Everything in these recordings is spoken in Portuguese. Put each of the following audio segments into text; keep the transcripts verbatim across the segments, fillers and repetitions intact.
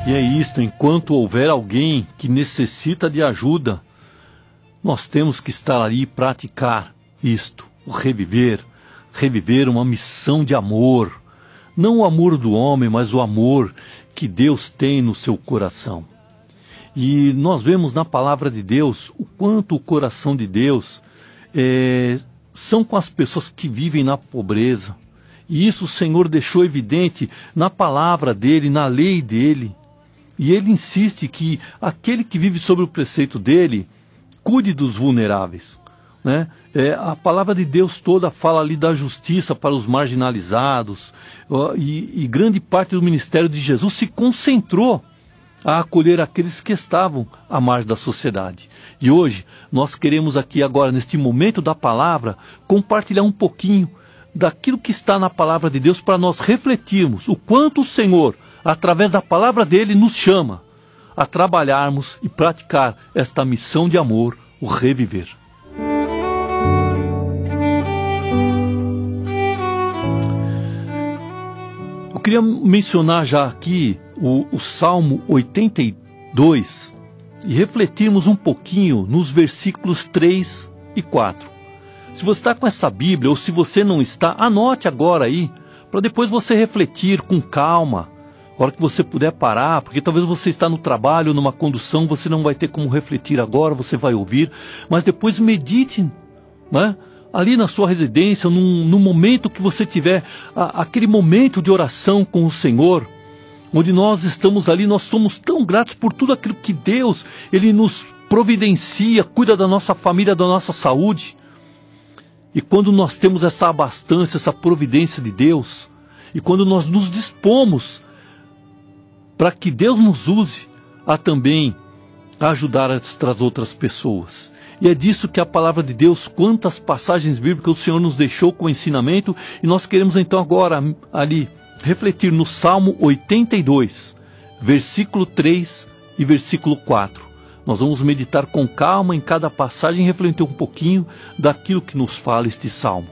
E é isto, enquanto houver alguém que necessita de ajuda, nós temos que estar ali e praticar isto, o reviver, reviver uma missão de amor, não o amor do homem, mas o amor que Deus tem no seu coração. E nós vemos na palavra de Deus o quanto o coração de Deus é, são com as pessoas que vivem na pobreza. E isso o Senhor deixou evidente na palavra dele, na lei dele. E ele insiste que aquele que vive sob o preceito dele, cuide dos vulneráveis. Né? É, a palavra de Deus toda fala ali da justiça para os marginalizados. Ó, e, e grande parte do ministério de Jesus se concentrou a acolher aqueles que estavam à margem da sociedade. E hoje nós queremos aqui agora, neste momento da palavra, compartilhar um pouquinho daquilo que está na palavra de Deus para nós refletirmos o quanto o Senhor, através da palavra dele, nos chama a trabalharmos e praticar esta missão de amor, o reviver. Eu queria mencionar já aqui o, o Salmo oitenta e dois e refletirmos um pouquinho nos versículos três e quatro. Se você está com essa Bíblia ou se você não está, anote agora aí, para depois você refletir com calma, a hora que você puder parar, porque talvez você está no trabalho, numa condução, você não vai ter como refletir agora, você vai ouvir, mas depois medite, né? Ali na sua residência, num, num momento que você tiver, a, aquele momento de oração com o Senhor, onde nós estamos ali, nós somos tão gratos por tudo aquilo que Deus, Ele nos providencia, cuida da nossa família, da nossa saúde. E quando nós temos essa abastança, essa providência de Deus, e quando nós nos dispomos para que Deus nos use a também ajudar as outras pessoas. E é disso que a palavra de Deus, quantas passagens bíblicas o Senhor nos deixou com ensinamento, e nós queremos então agora ali refletir no Salmo oitenta e dois, versículo três e versículo quatro. Nós vamos meditar com calma em cada passagem e refletir um pouquinho daquilo que nos fala este Salmo.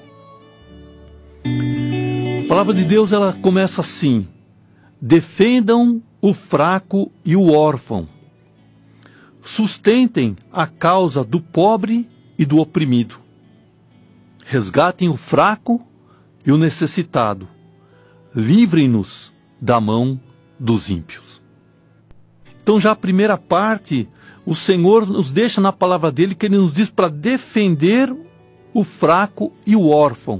A palavra de Deus, ela começa assim: defendam o fraco e o órfão, sustentem a causa do pobre e do oprimido, resgatem o fraco e o necessitado, livrem-nos da mão dos ímpios. Então já a primeira parte, o Senhor nos deixa na palavra dele que ele nos diz para defender o fraco e o órfão.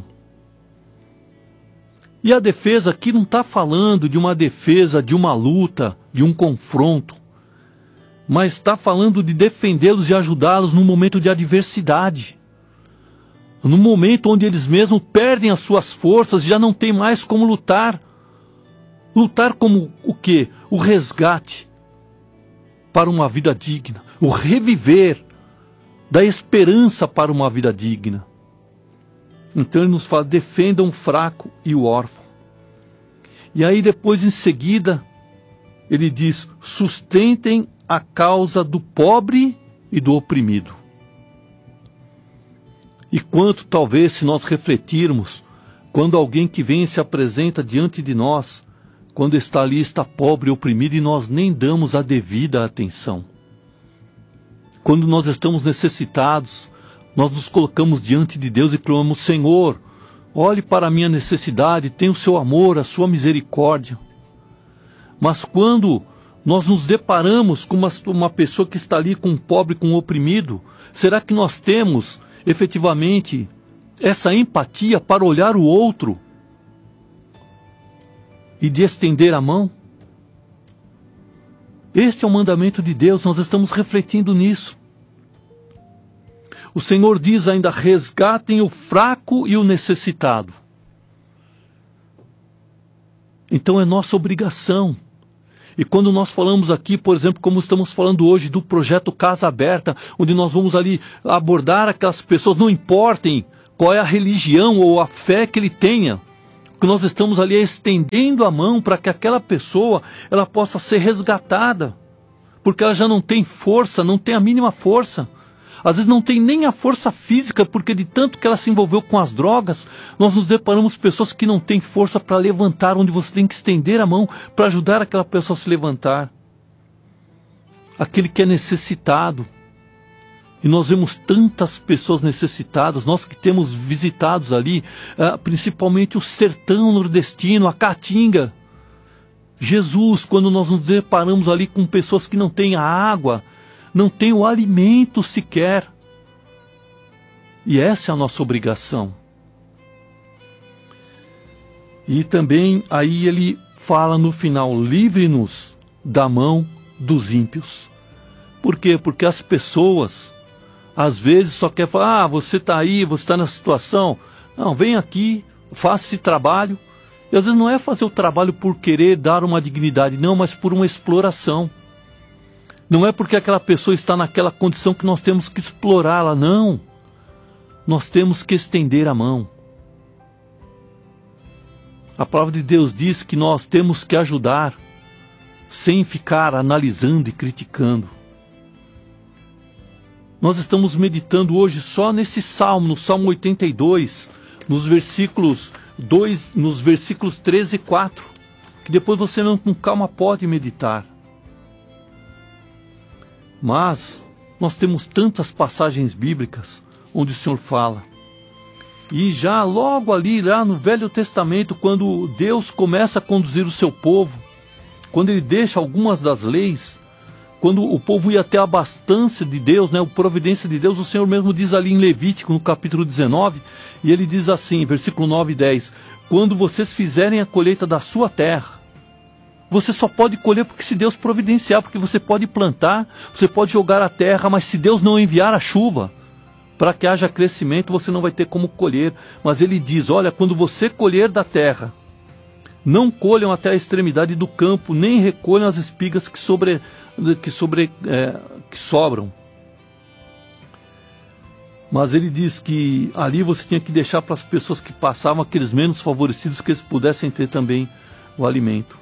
E a defesa aqui não está falando de uma defesa, de uma luta, de um confronto, mas está falando de defendê-los e ajudá-los num momento de adversidade, num momento onde eles mesmos perdem as suas forças e já não tem mais como lutar. Lutar como o quê? O resgate para uma vida digna, o reviver da esperança para uma vida digna. Então ele nos fala, defendam o fraco e o órfão. E aí depois em seguida, ele diz, sustentem a causa do pobre e do oprimido. E quanto talvez se nós refletirmos, quando alguém que vem e se apresenta diante de nós, quando está ali, está pobre e oprimido e nós nem damos a devida atenção. Quando nós estamos necessitados, nós nos colocamos diante de Deus e clamamos, Senhor, olhe para a minha necessidade, tenha o seu amor, a sua misericórdia. Mas quando nós nos deparamos com uma, uma pessoa que está ali com um pobre, com um oprimido, será que nós temos efetivamente essa empatia para olhar o outro e de estender a mão? Este é o mandamento de Deus, nós estamos refletindo nisso. O Senhor diz ainda, resgatem o fraco e o necessitado. Então é nossa obrigação. E quando nós falamos aqui, por exemplo, como estamos falando hoje do projeto Casa Aberta, onde nós vamos ali abordar aquelas pessoas, não importem qual é a religião ou a fé que ele tenha, que nós estamos ali estendendo a mão para que aquela pessoa ela possa ser resgatada, porque ela já não tem força, não tem a mínima força. Às vezes não tem nem a força física, porque de tanto que ela se envolveu com as drogas, nós nos deparamos com pessoas que não têm força para levantar, onde você tem que estender a mão para ajudar aquela pessoa a se levantar. aquele que é necessitado. E nós vemos tantas pessoas necessitadas, nós que temos visitados ali, uh, principalmente o sertão nordestino, a Caatinga. Jesus, quando nós nos deparamos ali com pessoas que não têm a água, não têm o alimento sequer. E essa é a nossa obrigação. E também aí ele fala no final, livre-nos da mão dos ímpios. Por quê? Porque as pessoas, às vezes, só querem falar, ah, você está aí, você está nessa situação. Não, vem aqui, faça esse trabalho. E às vezes não é fazer o trabalho por querer dar uma dignidade, não, mas por uma exploração. Não é porque aquela pessoa está naquela condição que nós temos que explorá-la, não. Nós temos que estender a mão. A palavra de Deus diz que nós temos que ajudar, sem ficar analisando e criticando. Nós estamos meditando hoje só nesse salmo, no Salmo oitenta e dois, nos versículos dois, nos versículos treze e quatro, que depois você não, com calma pode meditar. Mas nós temos tantas passagens bíblicas onde o Senhor fala. E já logo ali, lá no Velho Testamento, quando Deus começa a conduzir o seu povo, quando ele deixa algumas das leis, quando o povo ia até a abastança de Deus, né, a providência de Deus, o Senhor mesmo diz ali em Levítico, no capítulo dezenove, e ele diz assim, versículo nove e dez, quando vocês fizerem a colheita da sua terra, você só pode colher porque se Deus providenciar, porque você pode plantar, você pode jogar a terra, mas se Deus não enviar a chuva, para que haja crescimento, você não vai ter como colher. Mas ele diz, olha, quando você colher da terra, não colham até a extremidade do campo, nem recolham as espigas que, sobre, que, sobre, é, que sobram. Mas ele diz que ali você tinha que deixar para as pessoas que passavam, aqueles menos favorecidos, que eles pudessem ter também o alimento.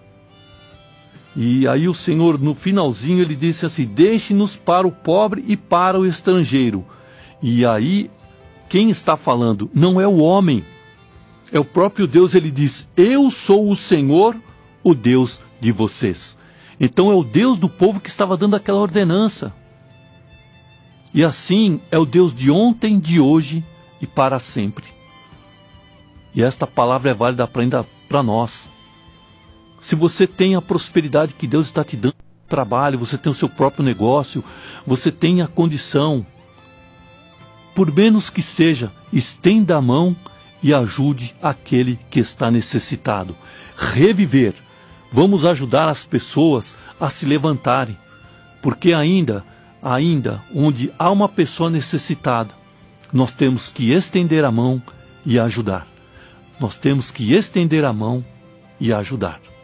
E aí o Senhor, no finalzinho, ele disse assim, deixe-nos para o pobre e para o estrangeiro. E aí, quem está falando não é o homem, é o próprio Deus. Ele diz, eu sou o Senhor, o Deus de vocês. Então é o Deus do povo que estava dando aquela ordenança. E assim é o Deus de ontem, de hoje e para sempre. E esta palavra é válida para ainda para nós. Se você tem a prosperidade que Deus está te dando, trabalho, você tem o seu próprio negócio, você tem a condição, por menos que seja, estenda a mão e ajude aquele que está necessitado. Reviver. Vamos ajudar as pessoas a se levantarem. Porque ainda, ainda, onde há uma pessoa necessitada, nós temos que estender a mão e ajudar. Nós temos que estender a mão e ajudar.